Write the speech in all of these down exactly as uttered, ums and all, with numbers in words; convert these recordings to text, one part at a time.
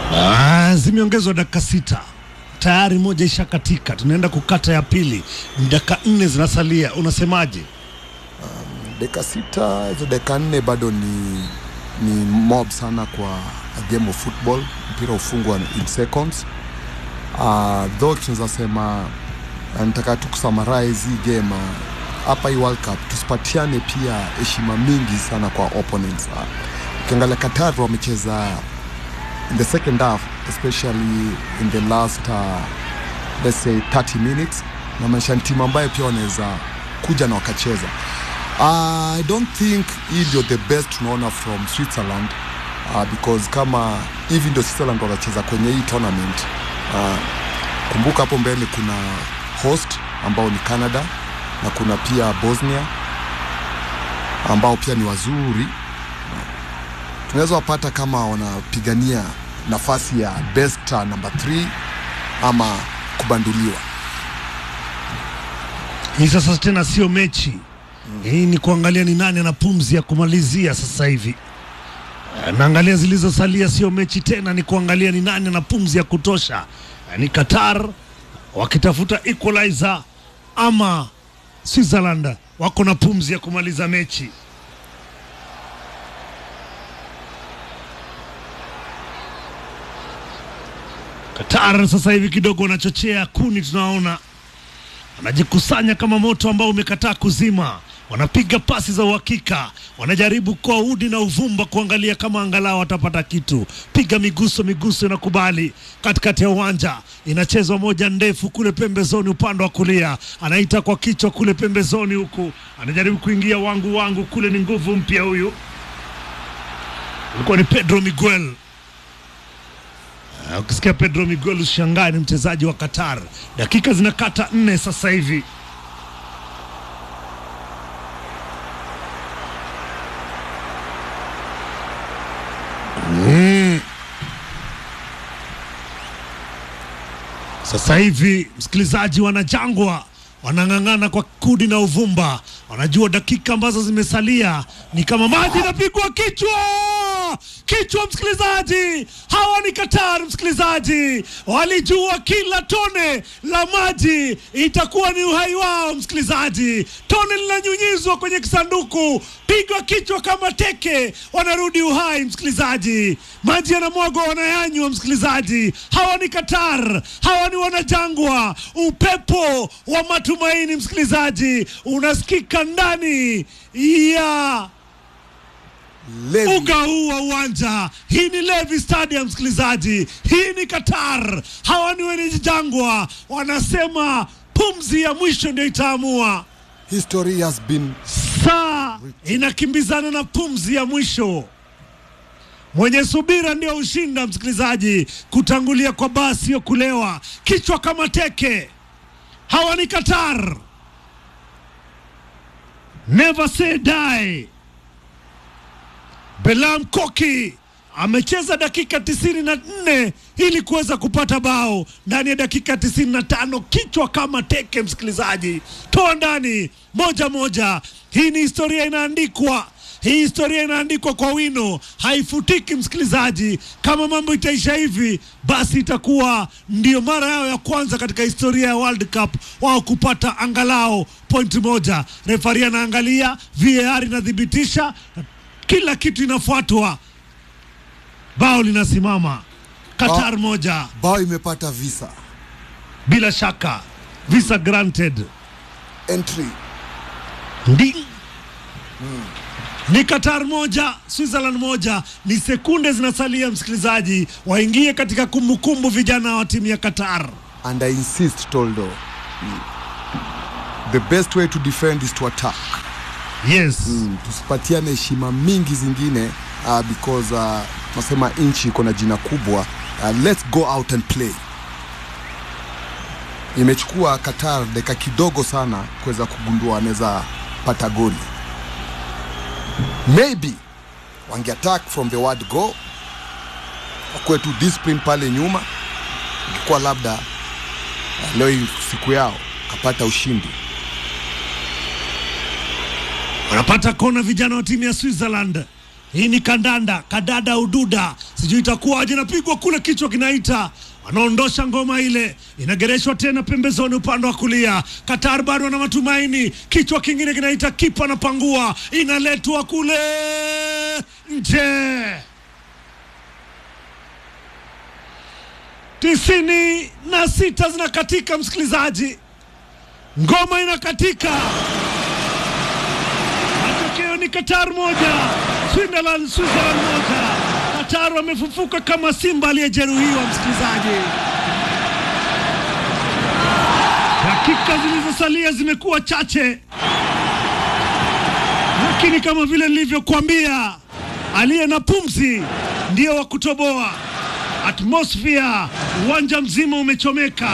Ah, zimeongezwa dakika sita. Tayari moja ishakatika. Tunaenda kukata ya pili. Dakika nne zinasalia. Unasemaje? Um, dakika sita, hizo dakika nne bado ni ni mob sana kwa a game of football. Mpira ufungwa in seconds. Uh, though tunaweza sema nataka tu kusummarize hii game hapa hii World Cup, tusipatiane pia heshima mingi sana kwa opponents. Ukiangalia Qatar wamecheza in the second half, especially in the last uh, let's say thirty minutes, na maisha timu ambayo pia wanaweza kuja na wakacheza. uh, I don't think hii ndio the best tunaona from Switzerland, uh, because kama hivi ndio Switzerland wanacheza kwenye hii tournament. uh, kumbuka hapo mbele kuna host ambao ni Canada, na kuna pia Bosnia ambao pia ni wazuri. Tunaweza wapata kama wanapigania nafasi ya best uh, number three ama kubanduliwa. Hii sasa tena sio mechi. Mm. Hii ni kuangalia ni nani ana pumzi ya kumalizia sasa hivi. Naangalia zilizosalia sio mechi tena, ni kuangalia ni nani ana pumzi ya kutosha. Ni Qatar wakitafuta equalizer ama Switzerland wako na pumzi ya kumaliza mechi. Qatar sasa hivi kidogo wanachochea kuni, tunaona wanajikusanya kama moto ambao umekataa kuzima. Wanapiga pasi za uhakika, wanajaribu kwa udi na uvumba kuangalia kama angalau watapata kitu. Piga miguso miguso inakubali. Katikati ya uwanja inachezwa moja ndefu kule pembezoni upande wa kulia, anaita kwa kichwa kule pembezoni huku, anajaribu kuingia wangu wangu kule. Ni nguvu mpya huyu, alikuwa ni Pedro Miguel. Uh, ukisikia Pedro Miguel ushangae ni mchezaji wa Qatar. Dakika zinakata nne sasa hivi. Mm. Sasa hivi msikilizaji, wanajangwa wanang'ang'ana kwa kudi na uvumba. Wanajua dakika ambazo zimesalia ni kama maji napigwa kichwa. Kichwa msikilizaji, hawa ni Qatar msikilizaji. Walijua kila tone la maji itakuwa ni uhai wao msikilizaji. Tone linanyunyizwa kwenye kisanduku, pigwa kichwa kama teke, wanarudi uhai msikilizaji. Maji yanamwagwa, wanayanywa msikilizaji. Hawa ni Qatar, hawa ni wanajangwa. Upepo wa matumaini msikilizaji unasikika ndani ya Levi. Uga huu wa uwanja. Hii ni Levi Stadium msikilizaji. Hii ni Qatar. Hawa ni wenye jangwa. Wanasema pumzi ya mwisho ndio itaamua. History has been saa inakimbizana na pumzi ya mwisho. Mwenye subira ndio ushinda msikilizaji. Kutangulia kwa basi yo kulewa. Kichwa kama teke. Hawa ni Qatar. Never say die. Belam Koki amecheza dakika tisini na nne ili kuweza kupata bao ndani ya dakika tisini na tano. Kichwa kama teke msikilizaji, toa ndani, moja moja. Hii ni historia inaandikwa. Hii historia inaandikwa kwa wino, haifutiki msikilizaji. Kama mambo itaisha hivi, basi itakuwa ndio mara yao ya kwanza katika historia ya World Cup wao kupata angalau point moja. Refari anaangalia, V A R inadhibitisha, kila kitu inafuatwa. Bao linasimama. Qatar ba moja. Bao imepata visa. Bila shaka. Visa granted. Entry. Ndi. Hmm. Ni Qatar moja, Switzerland moja. Ni sekunde zinasalia msikilizaji, waingie katika kumbukumbu vijana wa timu ya Qatar. And I insist Toldo, the best way to defend is to attack. Yes. Mm, tusipatiane heshima mingi zingine uh, because uh, nasema inchi iko na jina kubwa. Uh, let's go out and play. Imechukua Qatar dakika kidogo sana kuweza kugundua anaweza pata goli. Maybe wange attack from the word go, wakwe tu discipline pale nyuma, ingekuwa labda uh, leo siku yao kapata ushindi. Wanapata kona vijana wa timu ya Switzerland. Hii ni kandanda, kadada ududa. sijui itakuwaje, napigwa kule, kichwa kinaita, anaondosha ngoma ile, inagereshwa tena pembezoni upande wa kulia. Qatar bado wana matumaini, kichwa kingine kinaita, kipa anapangua, inaletwa kule nje. Tisini na sita zinakatika msikilizaji, ngoma inakatika, matokeo ni Qatar moja, Switzerland Switzerland moja. Qatar wamefufuka kama simba aliyejeruhiwa msikilizaji. Dakika zilizosalia zimekuwa chache, lakini kama vile nilivyokuambia, aliye na pumzi ndio wa kutoboa. Atmosphere, uwanja mzima umechomeka.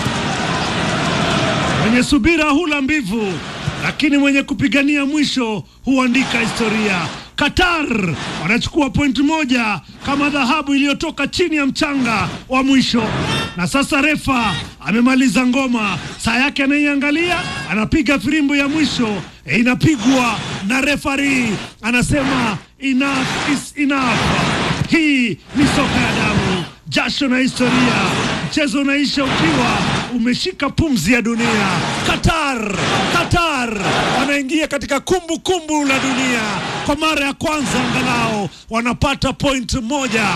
Mwenye subira hula mbivu, lakini mwenye kupigania mwisho huandika historia. Qatar wanachukua point moja kama dhahabu iliyotoka chini ya mchanga wa mwisho. Na sasa refa amemaliza ngoma, saa yake anaiangalia, anapiga firimbo ya mwisho, e, inapigwa na referee, anasema enough is enough. Hii ni soka ya damu, jasho na historia. Mchezo unaisha ukiwa umeshika pumzi ya dunia. Qatar, Qatar wanaingia katika kumbu kumbu la dunia kwa mara ya kwanza, angalau wanapata point moja.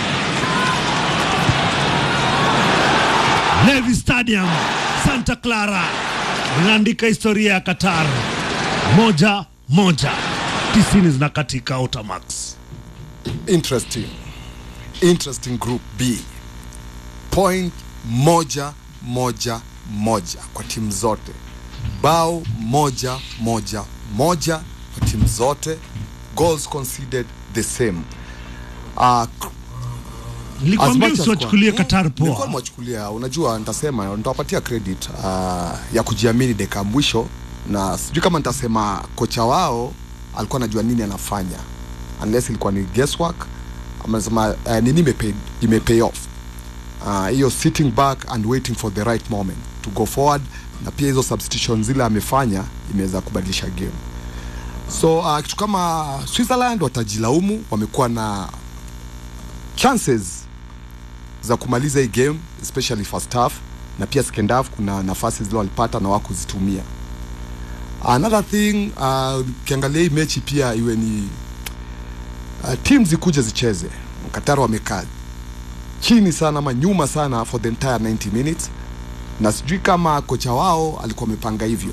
Levi Stadium, Santa Clara, inaandika historia ya Qatar. Moja moja, tisini zinakatika Automax. Interesting. Interesting group B. Point moja moja moja kwa timu zote. Bao moja moja moja kwa timu zote. Goals conceded the same. Uh, Nilikwambia usiwachukulie Qatar poa. Nilikuwa mwachukulia, unajua nitasema nitawapatia credit uh, ya kujiamini dakika mwisho, na sijui kama nitasema kocha wao alikuwa anajua nini anafanya, unless ilikuwa ni guesswork. Amesema uh, nini imepay imepay off. Hiyo uh, sitting back and waiting for the right moment to go forward, na pia hizo substitutions zile amefanya imeweza kubadilisha game. So uh, kitu kama Switzerland watajilaumu, wamekuwa na chances za kumaliza hii game, especially first half, na pia second half kuna nafasi zile walipata na wakuzitumia. Another thing, uh, kiangalia hii mechi pia iwe ni uh, teams zikuje zicheze. Qatar wamekaa chini sana ama nyuma sana for the entire ninety minutes, na sijui kama kocha wao alikuwa amepanga hivyo.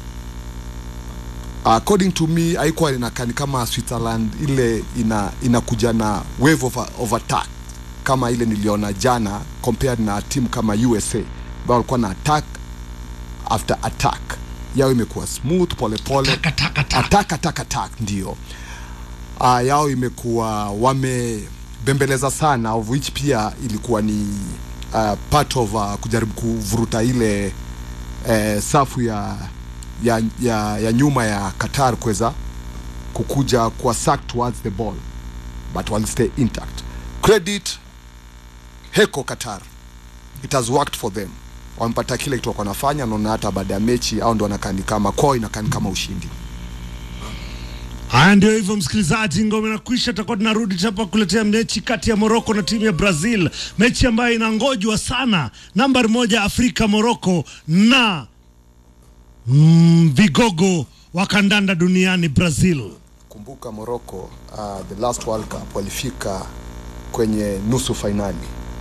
According to me, haikuwa inakaa kama Switzerland ile ina inakuja na wave of, of attack kama ile niliona jana, compared na team kama U S A ambao walikuwa na attack after attack. Yao imekuwa smooth, pole pole, attack attack attack attack, attack ndio. Ah, uh, yao imekuwa wame bembeleza sana, of which pia ilikuwa ni uh, part of uh, kujaribu kuvuruta ile uh, safu ya ya ya, ya nyuma ya Qatar kuweza kukuja kwa sack towards the ball, but will stay intact. Credit heko Qatar, it has worked for them. Wampata kile kitu wanafanya, na hata baada ya mechi au ndo wanakani kama kwa inakani kama ushindi. Haya, ndio hivyo msikilizaji, ngome na kuisha. Tutakuwa tunarudi hapa kuletea mechi kati ya Morocco na timu ya Brazil, mechi ambayo inangojwa sana, nambari moja Afrika Morocco na mm, vigogo wa kandanda duniani Brazil. Kumbuka Morocco, uh, the last World Cup walifika kwenye nusu finali.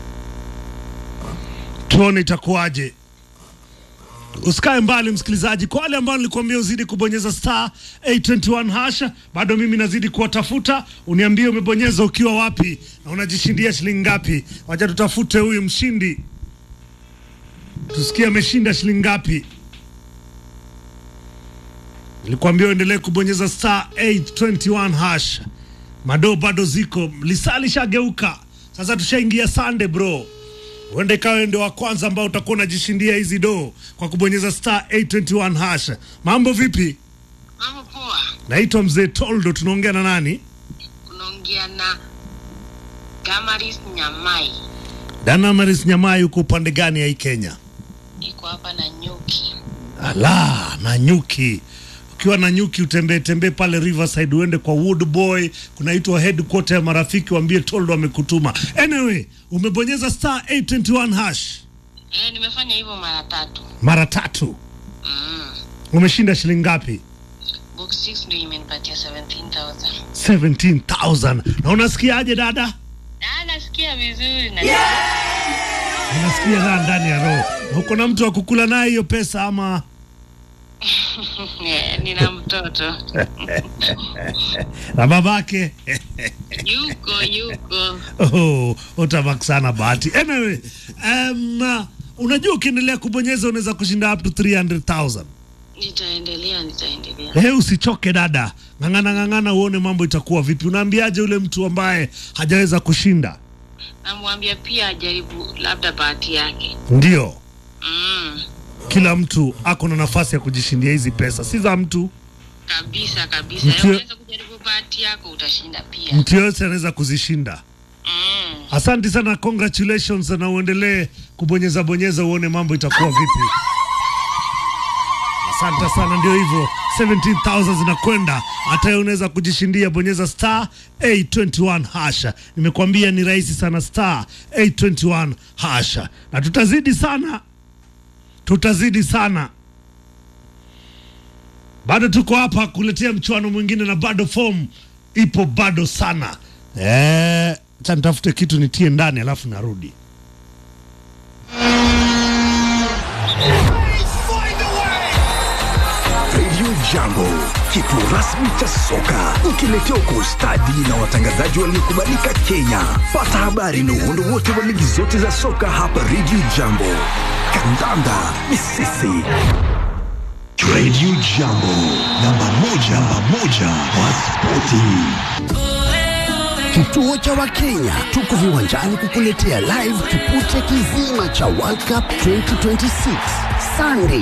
Tuone itakuwaje. Usikae mbali msikilizaji, kwa wale ambao nilikwambia uzidi kubonyeza star eight twenty-one hash, bado mimi nazidi kuwatafuta. Uniambie umebonyeza ukiwa wapi na unajishindia shilingi ngapi. Wacha tutafute huyu mshindi, tusikie ameshinda shilingi ngapi. Nilikwambia uendelee kubonyeza star eight twenty-one hash. Mado bado ziko, lisali shageuka. Sasa tushaingia Sunday bro. Wende kawe ndio wa kwanza ambao utakuwa unajishindia hizi do kwa kubonyeza star eight twenty-one hash. Mambo vipi? Mambo poa. Naitwa Mzee Toldo, tunaongea na nani? Unaongea na Damaris Nyamai. Damaris Nyamai, uko upande gani ya hii Kenya? Niko hapa na Nyuki. Ala, na Nyuki. ukiwa na nyuki utembee tembee pale Riverside, uende kwa Wood Boy, kunaitwa headquarter ya marafiki, waambie Toldo amekutuma. Anyway, umebonyeza star eight twenty-one hash. Eh, nimefanya hivyo mara tatu. Mara tatu. Mm. Umeshinda shilingi ngapi? Box six ndio imenipatia seventeen thousand. seventeen thousand. Na unasikiaje dada? Ah, nasikia vizuri na Unasikia raha ndani ya roho. Uko na mtu wa kukula naye hiyo pesa ama? yeah, nina mtoto. Na babake? yuko yuko. Oh, utabaki sana bahati. Anyway, um, unajua ukiendelea kubonyeza unaweza kushinda up to three hundred thousand. Nitaendelea, nitaendelea. Eh, usichoke dada. Ngangana ngangana uone mambo itakuwa vipi. Unaambiaje ule mtu ambaye hajaweza kushinda? Namwambia pia ajaribu labda bahati yake. Ndio. Mm. Kila mtu ako na nafasi ya kujishindia hizi pesa. Si za mtu. Kabisa kabisa. Mtu... unaweza kujaribu bahati yako utashinda pia. Mtu yote anaweza kuzishinda. Mm. Asante sana, congratulations, na uendelee kubonyeza bonyeza uone mambo itakuwa vipi. Asante sana, ndio hivyo, seventeen thousand zinakwenda. Hata wewe unaweza kujishindia, bonyeza star eight twenty-one hasha. Nimekuambia ni rahisi sana, star eight twenty-one hasha. Na tutazidi sana. Tutazidi sana. Bado tuko hapa kuletea mchuano mwingine na bado form ipo bado sana. Eh, acha nitafute kitu nitie ndani alafu narudi. Radio Jambo, kitu rasmi cha soka, ukiletea kwa ustadi na watangazaji waliokubalika Kenya. Pata habari na uhondo wote wa ligi zote za soka hapa Radio Jambo. Kandanda ni sisi. Radio Jambo, namba moja, namba moja wa spoti. Kituo cha Wakenya, tuko viwanjani kukuletea live kipute kizima cha World Cup twenty twenty-six Sunday